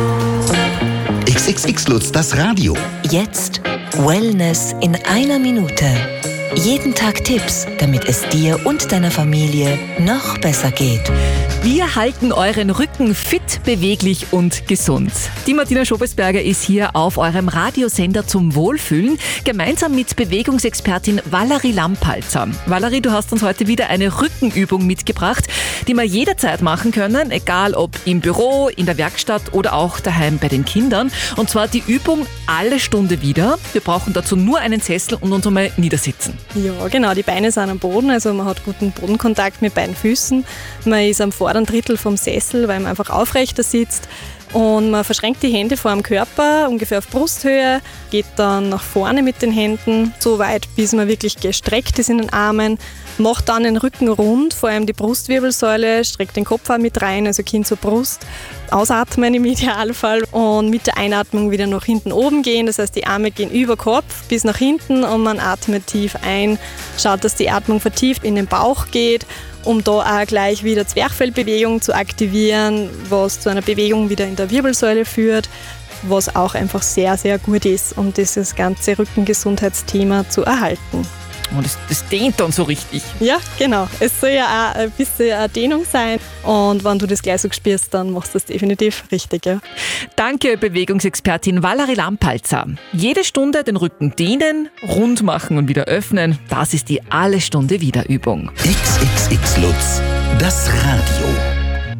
XXX Lutz, das Radio. Jetzt Wellness in einer Minute. Jeden Tag Tipps, damit es dir und deiner Familie noch besser geht. Wir halten euren Rücken fit, beweglich und gesund. Die Martina Schobesberger ist hier auf eurem Radiosender zum Wohlfühlen, gemeinsam mit Bewegungsexpertin Valerie Lampalzer. Valerie, du hast uns heute wieder eine Rückenübung mitgebracht, die wir jederzeit machen können, egal ob im Büro, in der Werkstatt oder auch daheim bei den Kindern. Und zwar die Übung alle Stunde wieder. Wir brauchen dazu nur einen Sessel und uns einmal niedersitzen. Ja, genau. Die Beine sind am Boden, also man hat guten Bodenkontakt mit beiden Füßen. Man ist am vorderen Drittel vom Sessel, weil man einfach aufrechter sitzt. Und man verschränkt die Hände vor dem Körper, ungefähr auf Brusthöhe, geht dann nach vorne mit den Händen, so weit, bis man wirklich gestreckt ist in den Armen. Macht dann den Rücken rund, vor allem die Brustwirbelsäule, streckt den Kopf auch mit rein, also Kinn zur Brust. Ausatmen im Idealfall und mit der Einatmung wieder nach hinten oben gehen. Das heißt, die Arme gehen über Kopf bis nach hinten und man atmet tief ein. Schaut, dass die Atmung vertieft in den Bauch geht, um da auch gleich wieder Zwerchfellbewegung zu aktivieren, was zu einer Bewegung wieder in der Wirbelsäule führt, was auch einfach sehr, sehr gut ist, um dieses ganze Rückengesundheitsthema zu erhalten. Und das dehnt dann so richtig. Ja, genau. Es soll ja auch ein bisschen eine Dehnung sein. Und wenn du das gleich so spürst, dann machst du das definitiv richtig. Ja. Danke, Bewegungsexpertin Valerie Lampalzer. Jede Stunde den Rücken dehnen, rund machen und wieder öffnen. Das ist die Alle Stunde Wieder Übung. XXX Lutz, das Radio.